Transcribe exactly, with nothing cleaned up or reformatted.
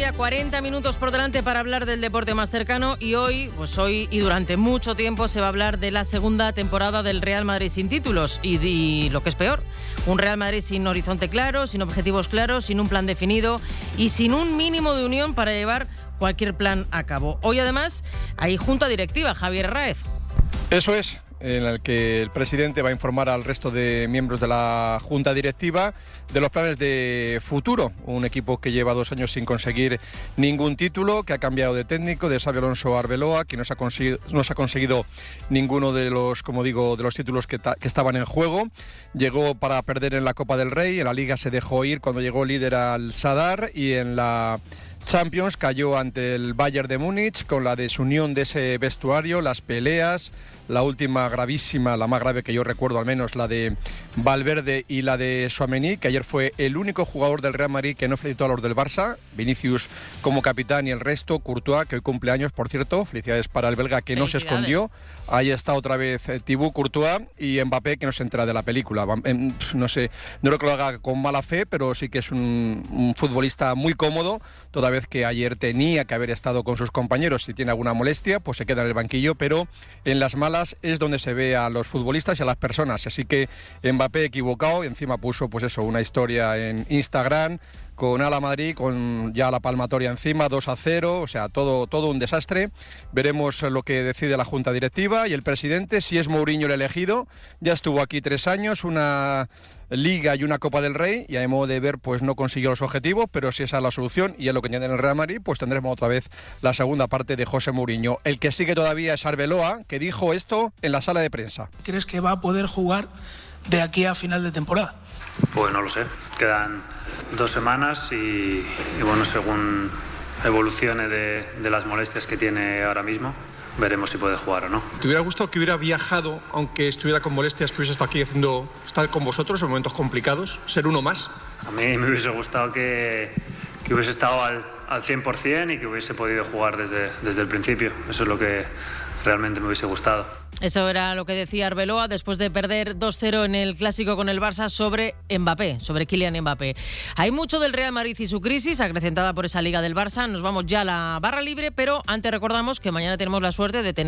todavía cuarenta minutos por delante para hablar del deporte más cercano y hoy, pues hoy y durante mucho tiempo se va a hablar de la segunda temporada del Real Madrid sin títulos y, y lo que es peor, un Real Madrid sin horizonte claro, sin objetivos claros, sin un plan definido y sin un mínimo de unión para llevar cualquier plan a cabo. Hoy además hay junta directiva, Javier Herráez. Eso es, en el que el presidente va a informar al resto de miembros de la junta directiva de los planes de futuro. Un equipo que lleva dos años sin conseguir ningún título, que ha cambiado de técnico, de Xabi Alonso a Arbeloa, que no se ha conseguido, no se ha conseguido ninguno de los, como digo, de los títulos que, ta, que estaban en juego. Llegó para perder en la Copa del Rey, en la Liga se dejó ir cuando llegó líder al Sadar y en la Champions cayó ante el Bayern de Múnich con la desunión de ese vestuario, las peleas, la última gravísima, la más grave que yo recuerdo al menos, la de Valverde y la de Tchouaméni, que ayer fue el único jugador del Real Madrid que no felicitó a los del Barça, Vinicius como capitán y el resto, Courtois, que hoy cumple años, por cierto, felicidades para el belga que no se escondió, ahí está otra vez eh, Thibaut Courtois y Mbappé que no se entera de la película, eh, no sé, no creo que lo haga con mala fe, pero sí que es un, un futbolista muy cómodo, toda vez que ayer tenía que haber estado con sus compañeros, si tiene alguna molestia, pues se queda en el banquillo, pero en las malas es donde se ve a los futbolistas y a las personas, así que Mbappé equivocado y encima puso pues eso, una historia en Instagram con Ala Madrid, con ya la palmatoria encima, dos a cero, o sea, todo, todo un desastre. Veremos lo que decide la junta directiva y el presidente, si es Mourinho el elegido, ya estuvo aquí tres años, una Liga y una Copa del Rey, y a modo de ver pues no consiguió los objetivos, pero si esa es la solución y es lo que tiene en el Real Madrid, pues tendremos otra vez la segunda parte de José Mourinho. El que sigue todavía es Arbeloa, que dijo esto en la sala de prensa. ¿Crees que va a poder jugar de aquí a final de temporada? Pues no lo sé, quedan dos semanas y, y bueno, según evolucione de, de las molestias que tiene ahora mismo, veremos si puede jugar o no. ¿Te hubiera gustado que hubiera viajado, aunque estuviera con molestias, que hubiese estado aquí haciendo, estar con vosotros en momentos complicados, ser uno más? A mí me hubiese gustado que, que hubiese estado al, al cien por ciento y que hubiese podido jugar desde, desde el principio. Eso es lo que realmente me hubiese gustado. Eso era lo que decía Arbeloa después de perder dos cero en el Clásico con el Barça sobre Mbappé, sobre Kylian Mbappé. Hay mucho del Real Madrid y su crisis, acrecentada por esa Liga del Barça. Nos vamos ya a la barra libre, pero antes recordamos que mañana tenemos la suerte de tener